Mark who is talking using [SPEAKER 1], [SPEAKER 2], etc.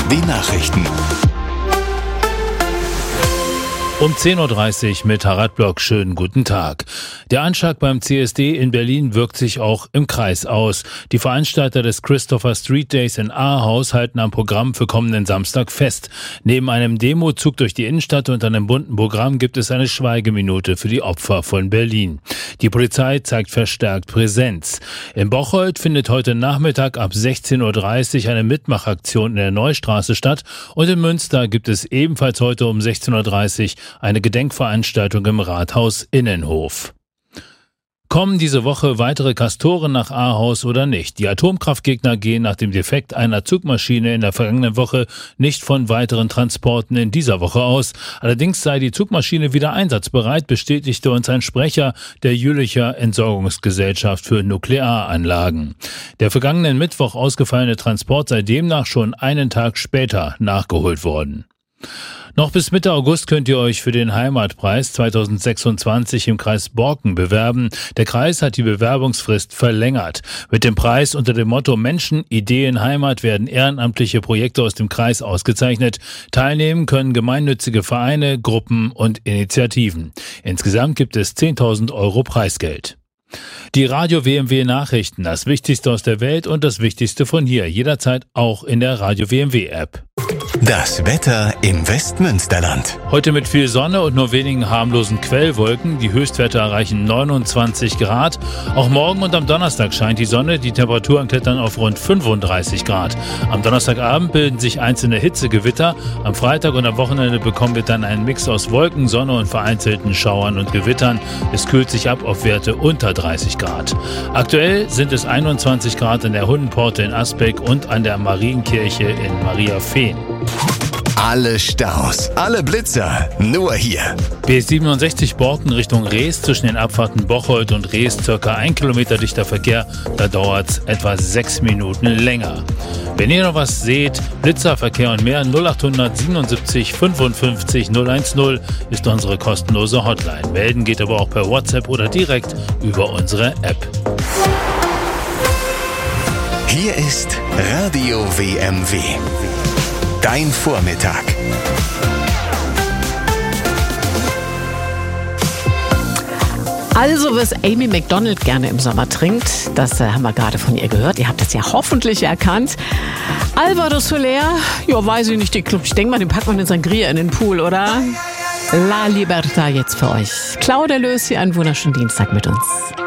[SPEAKER 1] Die Nachrichten.
[SPEAKER 2] Um 10.30 Uhr mit Harald Block. Schönen guten Tag. Der Anschlag beim CSD in Berlin wirkt sich auch im Kreis aus. Die Veranstalter des Christopher Street Days in Ahaus halten am Programm für kommenden Samstag fest. Neben einem Demozug durch die Innenstadt und einem bunten Programm gibt es eine Schweigeminute für die Opfer von Berlin. Die Polizei zeigt verstärkt Präsenz. In Bocholt findet heute Nachmittag ab 16.30 Uhr eine Mitmachaktion in der Neustraße statt und in Münster gibt es ebenfalls heute um 16.30 Uhr eine Gedenkveranstaltung im Rathaus Innenhof. Kommen diese Woche weitere Castoren nach Ahaus oder nicht? Die Atomkraftgegner gehen nach dem Defekt einer Zugmaschine in der vergangenen Woche nicht von weiteren Transporten in dieser Woche aus. Allerdings sei die Zugmaschine wieder einsatzbereit, bestätigte uns ein Sprecher der Jülicher Entsorgungsgesellschaft für Nuklearanlagen. Der vergangenen Mittwoch ausgefallene Transport sei demnach schon einen Tag später nachgeholt worden. Noch bis Mitte August könnt ihr euch für den Heimatpreis 2026 im Kreis Borken bewerben. Der Kreis hat die Bewerbungsfrist verlängert. Mit dem Preis unter dem Motto Menschen, Ideen, Heimat werden ehrenamtliche Projekte aus dem Kreis ausgezeichnet. Teilnehmen können gemeinnützige Vereine, Gruppen und Initiativen. Insgesamt gibt es 10.000 Euro Preisgeld. Die Radio WMW Nachrichten, das Wichtigste aus der Welt und das Wichtigste von hier, jederzeit auch in der Radio WMW App.
[SPEAKER 1] Das Wetter im Westmünsterland.
[SPEAKER 2] Heute mit viel Sonne und nur wenigen harmlosen Quellwolken. Die Höchstwerte erreichen 29 Grad. Auch morgen und am Donnerstag scheint die Sonne. Die Temperaturen klettern auf rund 35 Grad. Am Donnerstagabend bilden sich einzelne Hitzegewitter. Am Freitag und am Wochenende bekommen wir dann einen Mix aus Wolken, Sonne und vereinzelten Schauern und Gewittern. Es kühlt sich ab auf Werte unter 30 Grad. Aktuell sind es 21 Grad in der Hundenporte in Asbeck und an der Marienkirche in Mariafehn.
[SPEAKER 1] Alle Staus, alle Blitzer, nur hier.
[SPEAKER 2] B67 Borken Richtung Rees, zwischen den Abfahrten Bocholt und Rees circa 1 Kilometer dichter Verkehr, da dauert es etwa 6 Minuten länger. Wenn ihr noch was seht, Blitzerverkehr und mehr, 0800 77 55 010 ist unsere kostenlose Hotline. Melden geht aber auch per WhatsApp oder direkt über unsere App.
[SPEAKER 1] Hier ist Radio WMW. Dein Vormittag.
[SPEAKER 3] Also, was Amy Macdonald gerne im Sommer trinkt, das haben wir gerade von ihr gehört. Ihr habt das ja hoffentlich erkannt. Alvaro Soler, ja, weiß ich nicht, den Club. Ich denke mal, den packt man in Sangria in den Pool, oder? La Libertad jetzt für euch. Claudia Lös hier, einen wunderschönen Dienstag mit uns.